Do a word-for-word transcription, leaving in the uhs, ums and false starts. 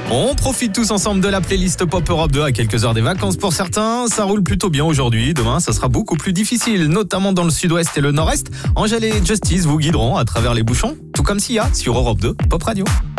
On profite tous ensemble de la playlist Pop Europe deux à quelques heures des vacances pour certains. Ça roule plutôt bien aujourd'hui. Demain, ça sera beaucoup plus difficile, notamment dans le sud-ouest et le nord-est. Angèle et Justice vous guideront à travers les bouchons, tout comme Sia sur Europe deux Pop Radio.